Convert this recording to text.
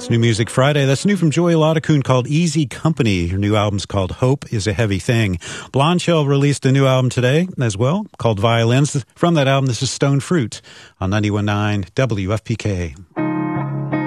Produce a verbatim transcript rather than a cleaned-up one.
It's New Music Friday. That's new from Joy Laudacoon called Easy Company. Her new album's called Hope is a Heavy Thing. Blonde Shell released a new album today as well called Violins. From that album, this is Stone Fruit on ninety-one point nine W F P K.